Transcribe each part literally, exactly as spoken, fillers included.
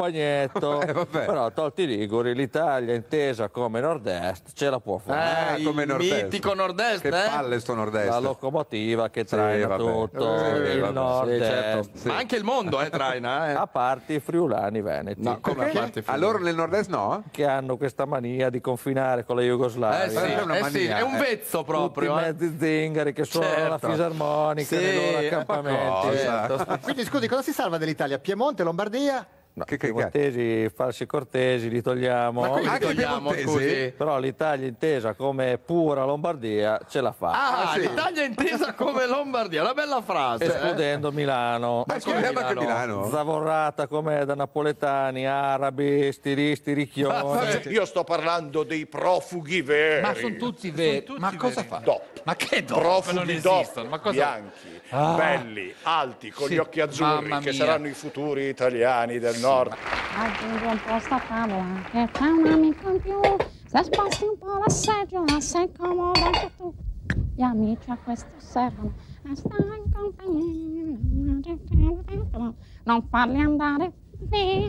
bagnetto, Eh, vabbè. però tolti i liguri, l'Italia intesa come nord-est ce la può fare. Eh, come il nord-est. mitico nord-est, Che eh? palle sto nord-est. La locomotiva che Sì, traina vabbè. tutto, Sì, il vabbè. nord-est, Sì, certo. Sì. Ma anche il mondo, eh, traina, eh? a parte i friulani veneti. No, come a parte A loro nel nord-est no? Che hanno questa mania di confinare con la Jugoslavia. Eh sì, è una eh sì, mania, è un eh. vezzo Tutti proprio, eh. mezzi zingari che suonano la Certo. fisarmonica Sì, nei loro eh, accampamenti. cosa? Certo. Quindi scusi, cosa si salva dell'Italia? Piemonte, Lombardia? No, Che- che- i piemontesi, falsi cortesi, li togliamo. Ma come li Anche i togliamo, piemontesi? scusi? Però l'Italia intesa come pura Lombardia ce la fa. Ah, Ah, sì. l'Italia intesa come Lombardia, una bella frase. eh. Escludendo Milano. Ma come anche Milano? Zavorrata come da napoletani, arabi, stiristi, ricchioni. Io sto parlando dei profughi veri. Ma sono tutti veri. Ma cosa fa? DOP. Ma che dopo? Profughi Non DOP, esistono. Ma cosa... bianchi, Ah. belli, alti, con Sì, gli occhi azzurri, mamma che mia. saranno i futuri italiani del nord. Aggiungi un po' sta tavola che c'è un amico in più. Se sposti un po' la seggiola sei comodo anche tu. Gli amici a questo servono e stare in compagnia. Non farli andare via.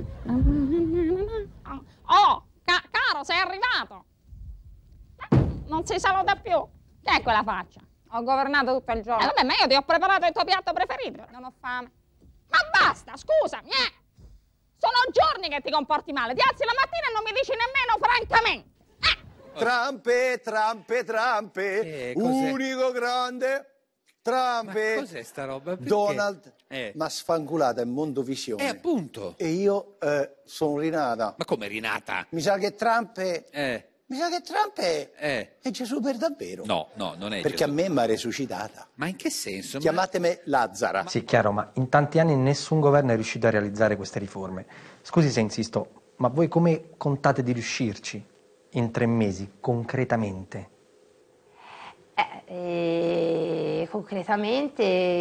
Oh, ca- caro, sei arrivato. Non si saluta più. Che è quella faccia? Ho governato tutto il giorno. Eh, vabbè, ma io ti ho preparato il tuo piatto preferito. Non ho fame. Ma basta, scusami, eh. Sono giorni che ti comporti male. Ti alzi la mattina e non mi dici nemmeno francamente. Eh. Trampe, trampe, trampe. Eh, cos'è? Unico grande. Trampe. Ma cos'è sta roba? Perché? Donald Eh. m'ha sfanculata in Mondovisione. Eh, appunto. E io eh, sono rinata. Ma come rinata? Mi sa che Trump è... Eh, Mi sa che Trump è... eh. è Gesù per davvero. No, no, non è Perché Gesù. a me mi ha resuscitata. Ma in che senso? Ma- Chiamatemi Lazzara. Sì, chiaro, ma in tanti anni nessun governo è riuscito a realizzare queste riforme. Scusi se insisto, ma voi come contate di riuscirci in tre mesi, concretamente? Eh, eh, concretamente